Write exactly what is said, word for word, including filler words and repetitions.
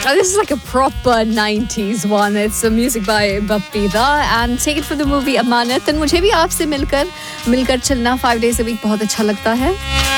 Uh, this is like a proper nineties one. It's a music by Bapida and take it from the movie Amanat. And मुझे भी आपसे मिलकर मिलकर चलना five days a week बहुत अच्छा लगता है.